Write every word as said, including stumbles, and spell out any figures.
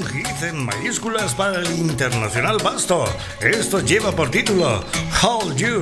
hit en mayúsculas para el internacional vasto. Esto lleva por título Hold You.